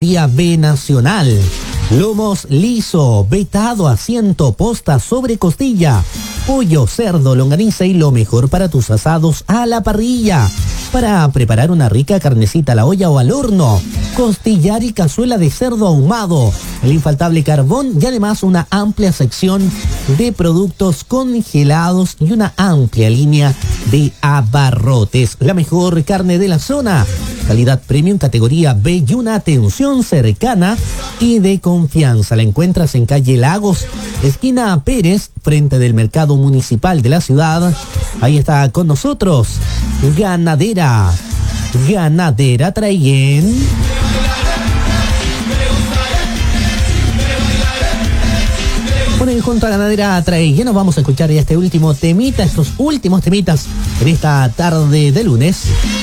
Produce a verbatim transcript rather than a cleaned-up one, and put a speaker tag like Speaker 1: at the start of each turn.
Speaker 1: Día B Nacional. Lomos liso, vetado, asiento, posta sobre costilla, pollo, cerdo, longaniza y lo mejor para tus asados a la parrilla. Para preparar una rica carnecita a la olla o al horno, costillar y cazuela de cerdo ahumado, el infaltable carbón y además una amplia sección de productos congelados y una amplia línea de abarrotes. La mejor carne de la zona, calidad premium categoría B y una atención cercana y de confianza. La encuentras en calle Lagos, esquina Pérez, frente del mercado municipal de la ciudad. Ahí está con nosotros Ganadera, Ganadera Traiguén. Bueno, y junto a Ganadera Traiguén nos vamos a escuchar ya este último temita, estos últimos temitas en esta tarde de lunes.